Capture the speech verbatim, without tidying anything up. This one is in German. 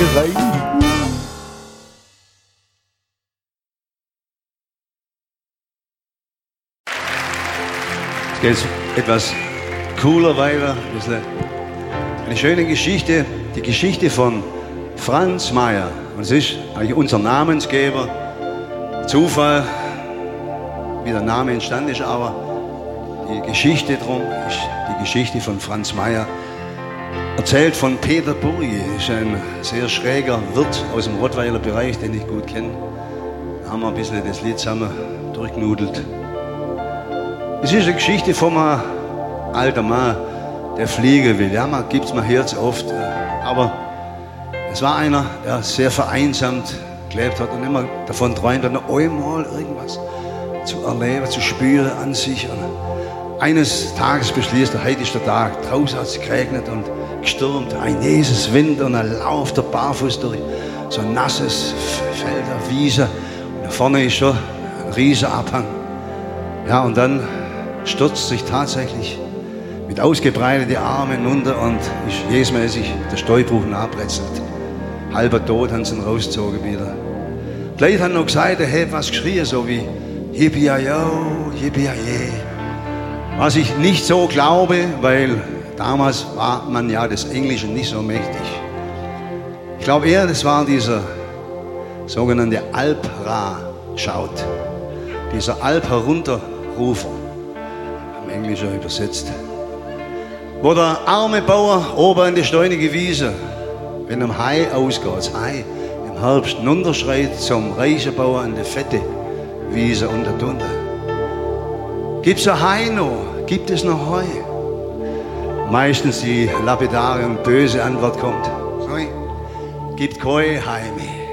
rein. Jetzt geht etwas cooler weiter. Das ist eine, eine schöne Geschichte, die Geschichte von Franz Mayer. Und es ist eigentlich unser Namensgeber. Zufall, wie der Name entstanden ist, aber die Geschichte drum ist die Geschichte von Franz Mayer. Erzählt von Peter Burgi, ist ein sehr schräger Wirt aus dem Rottweiler Bereich, den ich gut kenne. Da haben wir ein bisschen das Lied zusammen durchgenudelt. Es ist eine Geschichte von einem alten Mann, der fliegen will. Ja, man gibt es mir Herz oft. Aber es war einer, der sehr vereinsamt gelebt hat und immer davon träumt, noch einmal irgendwas zu erleben, zu spüren an sich. Und eines Tages beschließt er, heute ist der Tag. Draußen hat es geregnet und gestürmt. Ein Jesus Wind und er lauft der barfuß durch so ein nasses Feld, eine Wiese. Und da vorne ist schon ein riesiger Abhang. Ja, und dann stürzt sich tatsächlich mit ausgebreiteten Armen runter und ist jedes Mal sich der Steuerbruch nachbrezelt. Halber tot haben sie ihn rausgezogen wieder. Die Leute haben noch gesagt, er hat was geschrien, so wie Yippie-yo, Yippie-ye. Was ich nicht so glaube, weil damals war man ja des Englischen nicht so mächtig. Ich glaube eher, das war dieser sogenannte Alp-Ra-Schaut. Dieser Alp-Herunterrufer, im Englischen übersetzt. Wo der arme Bauer oben in die steunige Wiese, wenn am Hai ausgeht, das Hai im Herbst runterschreit zum reichen Bauer in die fette Wiese unter drunter. Gibt's ein Hai noch? Gibt es noch Heu? Meistens die lapidare und böse Antwort kommt: Nein, gibt kein Hai mehr.